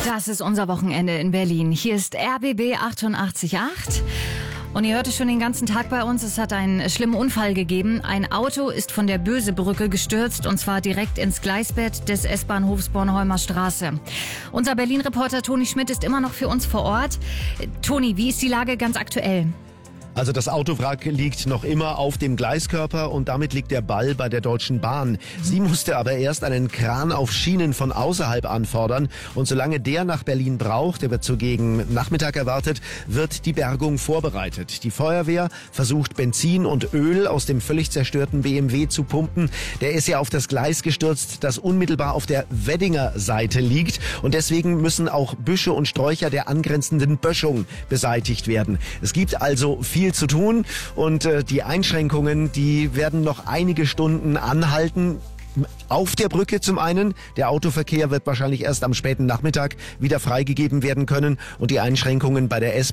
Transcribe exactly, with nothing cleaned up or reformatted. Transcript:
Das ist unser Wochenende in Berlin. Hier ist R B B achtundachtzig Komma acht. Und ihr hört es schon den ganzen Tag bei uns. Es hat einen schlimmen Unfall gegeben. Ein Auto ist von der Bösebrücke gestürzt und zwar direkt ins Gleisbett des S-Bahnhofs Bornholmer Straße. Unser Berlin-Reporter Toni Schmidt ist immer noch für uns vor Ort. Toni, wie ist die Lage ganz aktuell? Also das Autowrack liegt noch immer auf dem Gleiskörper und damit liegt der Ball bei der Deutschen Bahn. Sie musste aber erst einen Kran auf Schienen von außerhalb anfordern und solange der nach Berlin braucht, der wird so gegen Nachmittag erwartet, wird die Bergung vorbereitet. Die Feuerwehr versucht Benzin und Öl aus dem völlig zerstörten B M W zu pumpen. Der ist ja auf das Gleis gestürzt, das unmittelbar auf der Weddinger Seite liegt und deswegen müssen auch Büsche und Sträucher der angrenzenden Böschung beseitigt werden. Es gibt also viel zu tun und äh, die Einschränkungen, die werden noch einige Stunden anhalten. Auf der Brücke zum einen. Der Autoverkehr wird wahrscheinlich erst am späten Nachmittag wieder freigegeben werden können und die Einschränkungen bei der S-Bahn